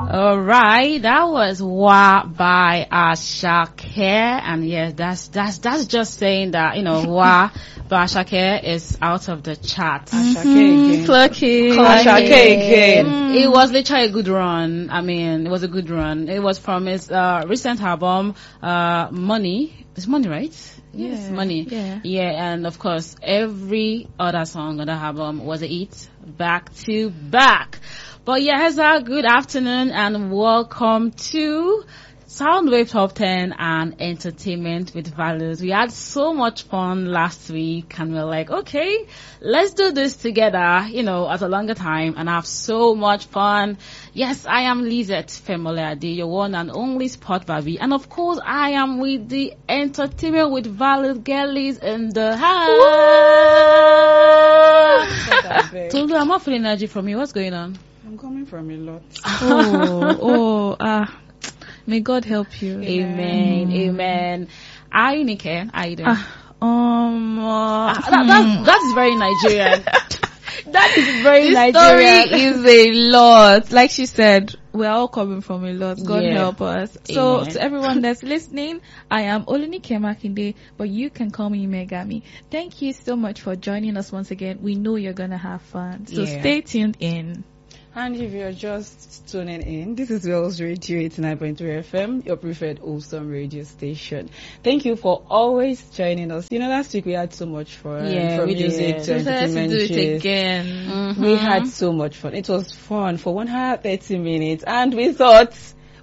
All right, that was Wa by Asake, and yes, that's just saying that Wa by Asake is out of the charts. Asake again. Asake again. It was literally a good run. I mean, it was a good run. It was from his recent album, Money. It's Money, right? Yes, Money. Yeah, and of course, every other song on the album was a hit, back to back. But yes, good afternoon and welcome to Soundwave Top 10 and Entertainment with Values. We had so much fun last week and we're like, okay, let's do this together, at a longer time and have so much fun. Yes, I am Lizette Femolade, your one and only sport Barbie. And of course, I am with the Entertainment with Values girlies in the house. Tolu, I'm not feeling energy from you. What's going on? I'm coming from a lot. May God help you. Amen. Are you Nike? How you doing? That is very Nigerian. That is very this Nigerian. Story is a lot. Like she said, we're all coming from a lot. God help us. Amen. So to everyone that's listening, I am Olunike Makinde, but you can call me Megami. Thank you so much for joining us once again. We know you're gonna have fun. So stay tuned in. And if you're just tuning in, this is Wells Radio 89.3 FM, your preferred awesome radio station. Thank you for always joining us. Last week we had so much fun. From music to entertainment. Let's do it again. Mm-hmm. We had so much fun. It was fun for 1 hour 30 minutes, and we agreed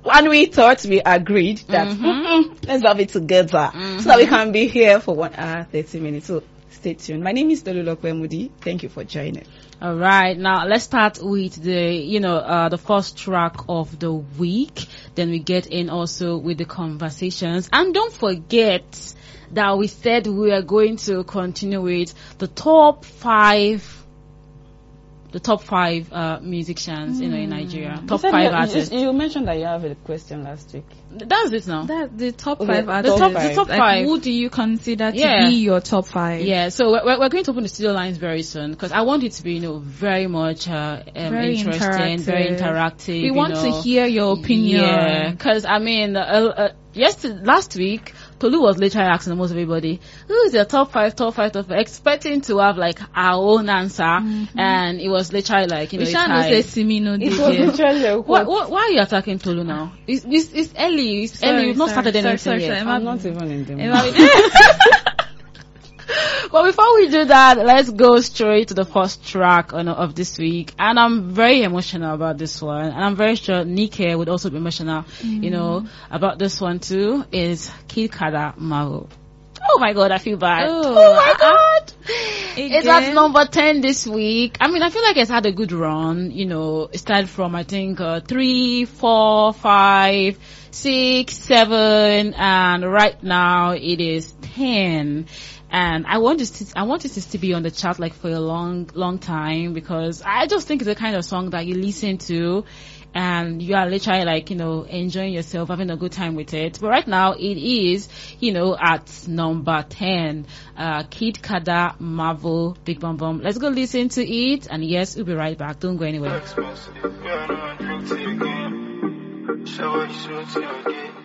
that let's have it together so that we can be here for 1 hour 30 minutes. So stay tuned. My name is Tolulokwe Mudi. Thank you for joining. All right, now let's start with the first track of the week. Then we get in also with the conversations. And don't forget that we said we are going to continue with the top five musicians in Nigeria. Top 5 artists. You mentioned that you have a question last week. That's it now. That's the top 5 artists. The top 5. Who do you consider to be your top 5? Yeah, so we're going to open the studio lines very soon because I want it to be very much very interesting, very interactive. We want to hear your opinion. Yeah, because I mean, last week Tolu was literally asking almost everybody, who is your top 5, expecting to have like our own answer, and it was literally like, we shall not say Simino. It was literally why are you attacking Tolu now? It's early. It's early. We've not started anything yet. I'm not even in the mood. But before we do that, let's go straight to the first track of this week. And I'm very emotional about this one. And I'm very sure Nike would also be emotional, about this one too, is Kid Kada Marvel. Oh my God, I feel bad. Oh my God. It's at number 10 this week. I mean, I feel like it's had a good run. It started from, I think, 3, 4, 5, 6, 7, and right now it is 10. And I want it to still be on the chart like for a long time, because I just think it's the kind of song that you listen to and you are literally like, enjoying yourself, having a good time with it. But right now it is, at number 10, Kid Kada Marvel Big Bum Bum. Let's go listen to it, and yes, we'll be right back. Don't go anywhere.